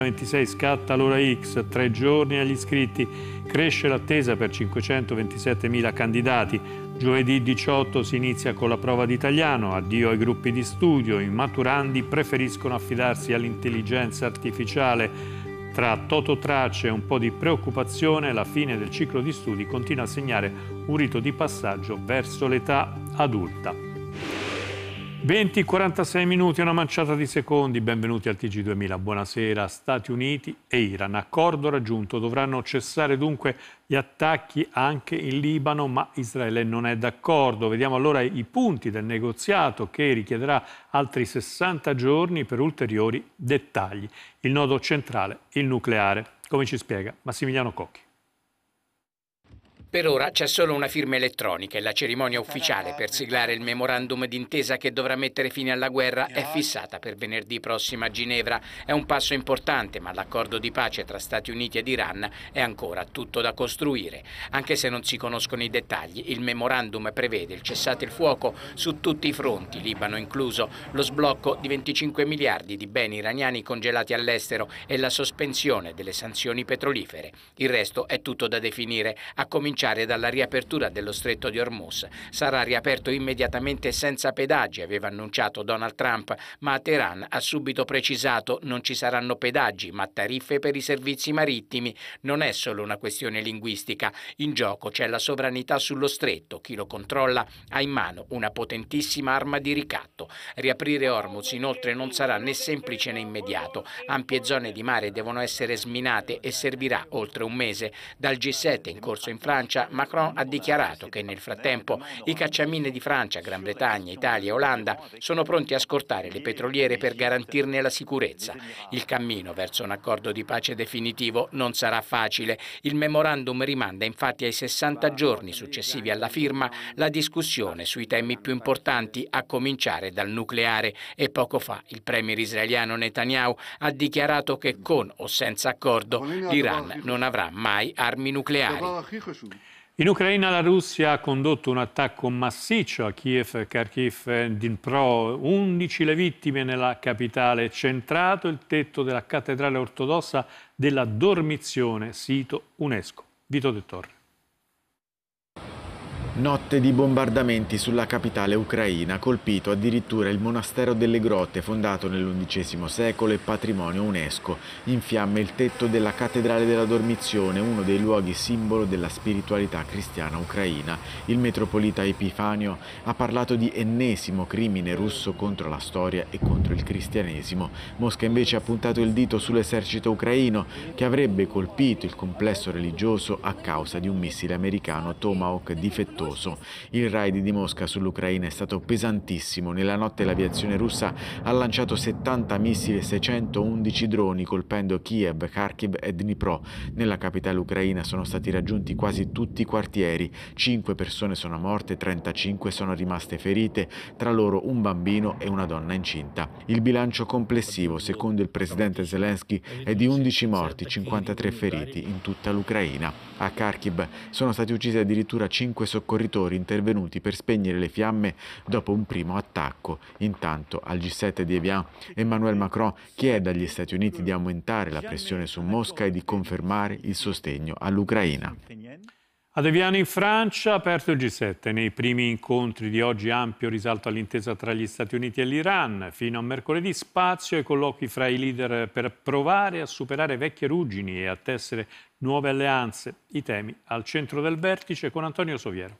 26 scatta l'ora X, 3 giorni agli iscritti, cresce l'attesa per 527.000 candidati. Giovedì 18 si inizia con la prova di italiano, addio ai gruppi di studio, i maturandi preferiscono affidarsi all'intelligenza artificiale. Tra tototracce e un po' di preoccupazione, la fine del ciclo di studi continua a segnare un rito di passaggio verso l'età adulta. 20:46 minuti, una manciata di secondi. Benvenuti al TG2000. Buonasera. Stati Uniti e Iran. Accordo raggiunto. Dovranno cessare dunque gli attacchi anche in Libano, ma Israele non è d'accordo. Vediamo allora i punti del negoziato che richiederà altri 60 giorni per ulteriori dettagli. Il nodo centrale, il nucleare. Come ci spiega Massimiliano Cocchi. Per ora c'è solo una firma elettronica e la cerimonia ufficiale per siglare il memorandum d'intesa che dovrà mettere fine alla guerra è fissata per venerdì prossimo a Ginevra. È un passo importante, ma l'accordo di pace tra Stati Uniti ed Iran è ancora tutto da costruire. Anche se non si conoscono i dettagli, il memorandum prevede il cessate il fuoco su tutti i fronti, Libano incluso, lo sblocco di 25 miliardi di beni iraniani congelati all'estero e la sospensione delle sanzioni petrolifere. Il resto è tutto da definire, a cominciare dalla riapertura dello stretto di Hormuz. Sarà riaperto immediatamente senza pedaggi, aveva annunciato Donald Trump, ma Teheran ha subito precisato non ci saranno pedaggi, ma tariffe per i servizi marittimi. Non è solo una questione linguistica, in gioco c'è la sovranità sullo stretto, chi lo controlla ha in mano una potentissima arma di ricatto. Riaprire Hormuz inoltre non sarà né semplice né immediato, ampie zone di mare devono essere sminate e servirà oltre un mese. Dal G7 in corso in Francia, Macron ha dichiarato che nel frattempo i cacciamine di Francia, Gran Bretagna, Italia e Olanda sono pronti a scortare le petroliere per garantirne la sicurezza. Il cammino verso un accordo di pace definitivo non sarà facile. Il memorandum rimanda infatti ai 60 giorni successivi alla firma la discussione sui temi più importanti, a cominciare dal nucleare. E poco fa il premier israeliano Netanyahu ha dichiarato che con o senza accordo l'Iran non avrà mai armi nucleari. In Ucraina la Russia ha condotto un attacco massiccio a Kiev, Kharkiv e Dnipro. 11 le vittime nella capitale, centrato il tetto della cattedrale ortodossa della Dormizione, sito UNESCO. Vito De Torre. Notte di bombardamenti sulla capitale ucraina, colpito addirittura il monastero delle grotte fondato nell'XI secolo e patrimonio UNESCO. In fiamme il tetto della cattedrale della Dormizione, uno dei luoghi simbolo della spiritualità cristiana ucraina. Il metropolita Epifanio ha parlato di ennesimo crimine russo contro la storia e contro il cristianesimo. Mosca invece ha puntato il dito sull'esercito ucraino che avrebbe colpito il complesso religioso a causa di un missile americano Tomahawk difettoso. Il raid di Mosca sull'Ucraina è stato pesantissimo. Nella notte l'aviazione russa ha lanciato 70 missili e 611 droni colpendo Kiev, Kharkiv e Dnipro. Nella capitale ucraina sono stati raggiunti quasi tutti i quartieri. 5 persone sono morte, 35 sono rimaste ferite, tra loro un bambino e una donna incinta. Il bilancio complessivo, secondo il presidente Zelensky, è di 11 morti, 53 feriti in tutta l'Ucraina. A Kharkiv sono stati uccisi addirittura 5 soccorritori intervenuti per spegnere le fiamme dopo un primo attacco. Intanto al G7 di Evian, Emmanuel Macron chiede agli Stati Uniti di aumentare la pressione su Mosca e di confermare il sostegno all'Ucraina. Ad Eviano in Francia, aperto il G7. Nei primi incontri di oggi ampio risalto all'intesa tra gli Stati Uniti e l'Iran. Fino a mercoledì spazio ai colloqui fra i leader per provare a superare vecchie ruggini e a tessere nuove alleanze. I temi al centro del vertice con Antonio Soviero.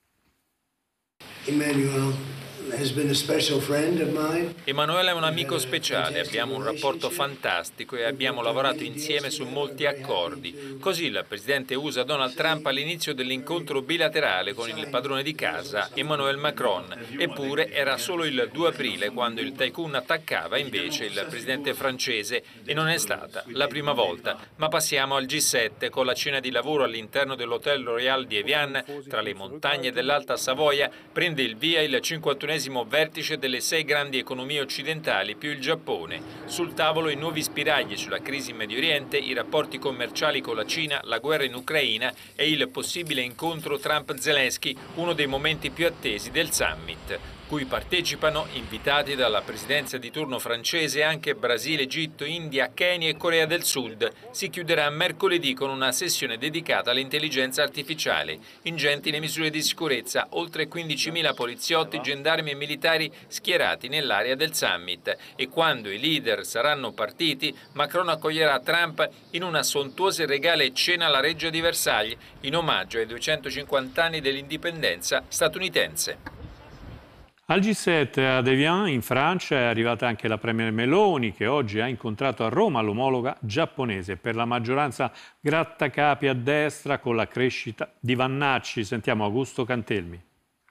Emanuele è un amico speciale, abbiamo un rapporto fantastico e abbiamo lavorato insieme su molti accordi. Così il presidente USA Donald Trump all'inizio dell'incontro bilaterale con il padrone di casa, Emmanuel Macron. Eppure era solo il 2 aprile quando il tycoon attaccava invece il presidente francese e non è stata la prima volta. Ma passiamo al G7 con la cena di lavoro all'interno dell'Hotel Royal di Evian, tra le montagne dell'Alta Savoia, prende il via il 51esimo vertice delle 6 grandi economie occidentali più il Giappone. Sul tavolo i nuovi spiragli sulla crisi in Medio Oriente, i rapporti commerciali con la Cina, la guerra in Ucraina e il possibile incontro Trump-Zelensky, uno dei momenti più attesi del summit. cui partecipano, invitati dalla presidenza di turno francese, anche Brasile, Egitto, India, Kenya e Corea del Sud. Si chiuderà mercoledì con una sessione dedicata all'intelligenza artificiale. Ingenti le misure di sicurezza, oltre 15.000 poliziotti, gendarmi e militari schierati nell'area del summit. E quando i leader saranno partiti, Macron accoglierà Trump in una sontuosa e regale cena alla Reggia di Versailles, in omaggio ai 250 anni dell'indipendenza statunitense. Al G7 ad Evian, in Francia, è arrivata anche la Premier Meloni, che oggi ha incontrato a Roma l'omologa giapponese. Per la maggioranza grattacapi a destra con la crescita di Vannacci. Sentiamo Augusto Cantelmi.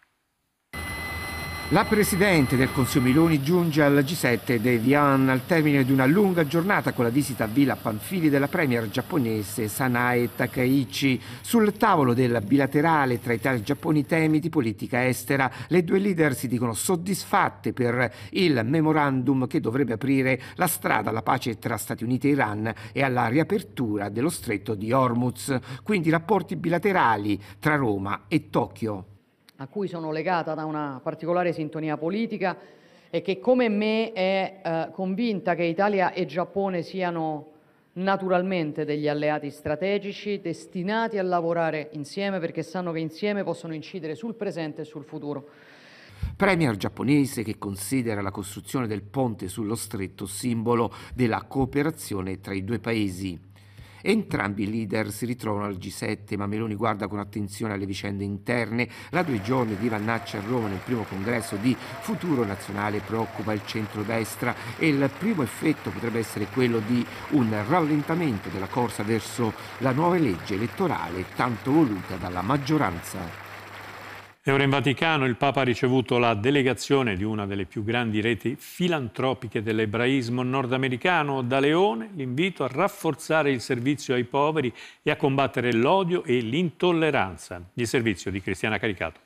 La Presidente del Consiglio Meloni giunge al G7 di Evian al termine di una lunga giornata con la visita a Villa Pamphili della Premier giapponese Sanae Takaichi. Sul tavolo del bilaterale tra Italia e Giappone temi di politica estera. Le due leader si dicono soddisfatte per il memorandum che dovrebbe aprire la strada alla pace tra Stati Uniti e Iran e alla riapertura dello stretto di Hormuz. Quindi rapporti bilaterali tra Roma e Tokyo, a cui sono legata da una particolare sintonia politica e che come me è convinta che Italia e Giappone siano naturalmente degli alleati strategici destinati a lavorare insieme perché sanno che insieme possono incidere sul presente e sul futuro. Premier giapponese che considera la costruzione del ponte sullo stretto simbolo della cooperazione tra i due paesi. Entrambi i leader si ritrovano al G7, ma Meloni guarda con attenzione alle vicende interne. La 2 giorni di Vannacci a Roma nel primo congresso di Futuro Nazionale preoccupa il centrodestra e il primo effetto potrebbe essere quello di un rallentamento della corsa verso la nuova legge elettorale tanto voluta dalla maggioranza. E ora in Vaticano il Papa ha ricevuto la delegazione di una delle più grandi reti filantropiche dell'ebraismo nordamericano. Da Leone l'invito a rafforzare il servizio ai poveri e a combattere l'odio e l'intolleranza. Il servizio di Cristiana Caricato.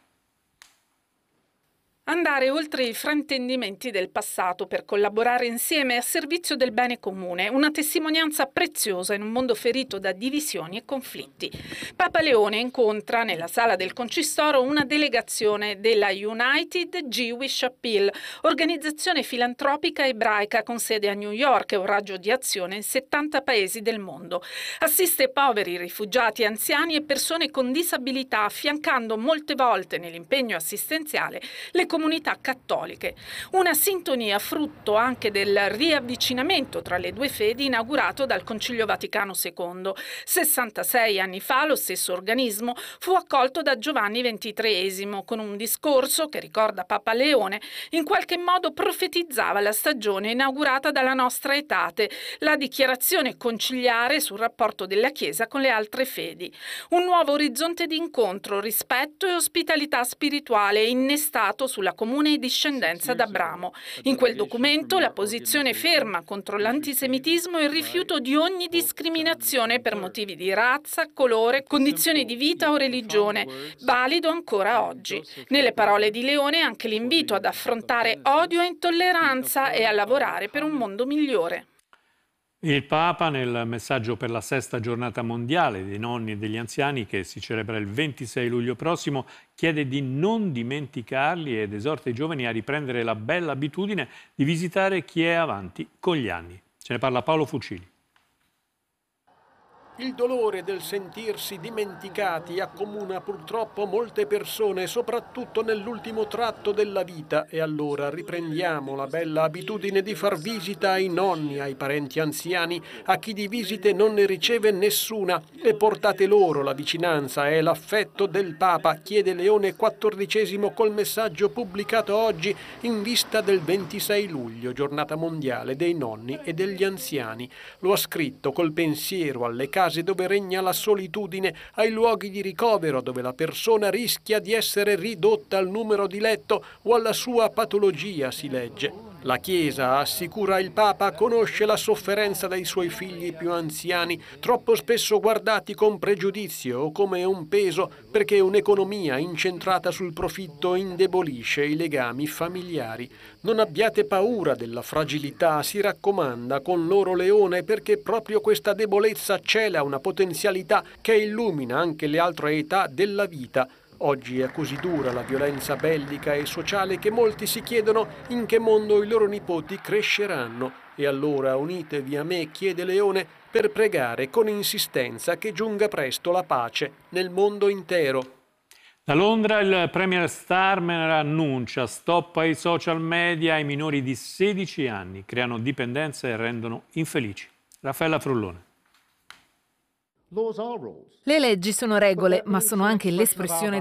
Andare oltre i fraintendimenti del passato per collaborare insieme a servizio del bene comune, una testimonianza preziosa in un mondo ferito da divisioni e conflitti. Papa Leone incontra nella sala del Concistoro una delegazione della United Jewish Appeal, organizzazione filantropica ebraica con sede a New York e un raggio di azione in 70 paesi del mondo. Assiste poveri, rifugiati, anziani e persone con disabilità, affiancando molte volte nell'impegno assistenziale le comunità cattoliche. Una sintonia frutto anche del riavvicinamento tra le due fedi inaugurato dal Concilio Vaticano II. 66 anni fa lo stesso organismo fu accolto da Giovanni XXIII con un discorso che, ricorda Papa Leone, in qualche modo profetizzava la stagione inaugurata dalla nostra etate, la dichiarazione conciliare sul rapporto della Chiesa con le altre fedi. Un nuovo orizzonte di incontro, rispetto e ospitalità spirituale innestato sulla comune discendenza d'Abramo. In quel documento la posizione ferma contro l'antisemitismo e il rifiuto di ogni discriminazione per motivi di razza, colore, condizioni di vita o religione, valido ancora oggi. Nelle parole di Leone anche l'invito ad affrontare odio e intolleranza e a lavorare per un mondo migliore. Il Papa, nel messaggio per la 6ª giornata mondiale dei nonni e degli anziani, che si celebra il 26 luglio prossimo, chiede di non dimenticarli ed esorta i giovani a riprendere la bella abitudine di visitare chi è avanti con gli anni. Ce ne parla Paolo Fucili. Il dolore del sentirsi dimenticati accomuna purtroppo molte persone, soprattutto nell'ultimo tratto della vita, e allora riprendiamo la bella abitudine di far visita ai nonni, ai parenti anziani, a chi di visite non ne riceve nessuna, e portate loro la vicinanza e l'affetto del Papa, chiede Leone XIV col messaggio pubblicato oggi in vista del 26 luglio, giornata mondiale dei nonni e degli anziani. Lo ha scritto col pensiero alle case dove regna la solitudine, ai luoghi di ricovero dove la persona rischia di essere ridotta al numero di letto o alla sua patologia, si legge. La Chiesa, assicura il Papa, conosce la sofferenza dei suoi figli più anziani, troppo spesso guardati con pregiudizio o come un peso, perché un'economia incentrata sul profitto indebolisce i legami familiari. Non abbiate paura della fragilità, si raccomanda con loro Leone, perché proprio questa debolezza cela una potenzialità che illumina anche le altre età della vita. Oggi è così dura la violenza bellica e sociale che molti si chiedono in che mondo i loro nipoti cresceranno. E allora unitevi a me, chiede Leone, per pregare con insistenza che giunga presto la pace nel mondo intero. Da Londra il premier Starmer annuncia stop ai social media ai minori di 16 anni, creano dipendenza e rendono infelici. Raffaella Frullone. Le leggi sono regole, ma sono anche l'espressione